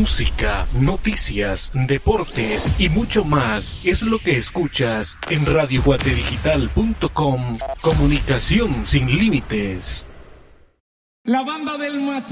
música, noticias, deportes y mucho más es lo que escuchas en radioguatedigital.com. Comunicación sin límites. La banda del